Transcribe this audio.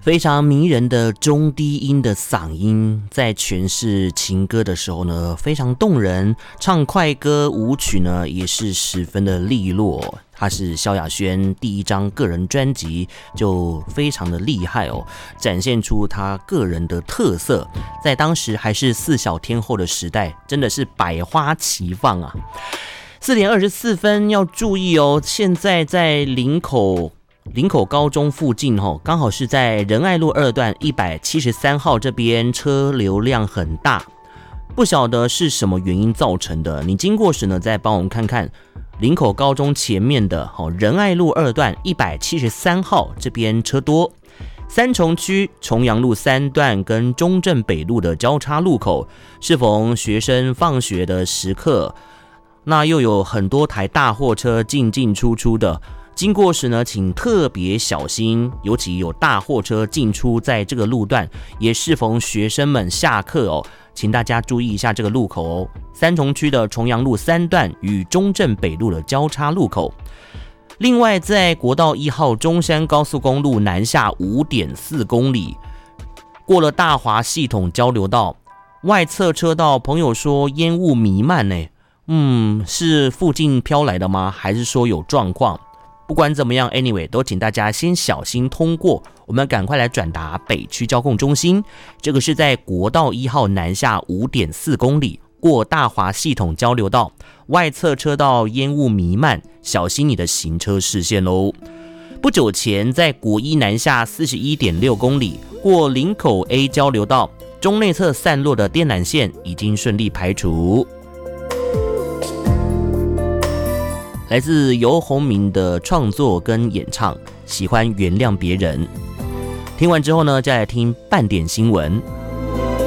非常迷人的中低音的嗓音，在诠释情歌的时候呢，非常动人。唱快歌舞曲呢，也是十分的利落。他是萧亚轩第一张个人专辑就非常的厉害哦，展现出他个人的特色。在当时还是四小天后的时代，真的是百花齐放啊！4点24分要注意哦，现在在林口高中附近刚好是在仁爱路2段173号这边，车流量很大，不晓得是什么原因造成的。你经过时呢，再帮我们看看林口高中前面的仁爱路2段173号这边车多。三重区重阳路3段跟中正北路的交叉路口，适逢学生放学的时刻，那又有很多台大货车进进出出的。经过时呢，请特别小心，尤其有大货车进出在这个路段，也适逢学生们下课哦，请大家注意一下这个路口哦。三重区的重阳路3段与中正北路的交叉路口。另外，在国道1号中山高速公路南下 5.4 公里，过了大华系统交流道，外侧车道朋友说烟雾弥漫呢，是附近飘来的吗？还是说有状况？不管怎么样 anyway 都请大家先小心通过，我们赶快来转达北区交控中心。这个是在国道1号南下 5.4 公里，过大华系统交流道，外侧车道烟雾弥漫，小心你的行车视线咯。不久前在国一南下 41.6 公里，过林口 A 交流道，中内侧散落的电缆线已经顺利排除。来自游鸿明的创作跟演唱，喜欢原谅别人。听完之后呢，再来听半点新闻。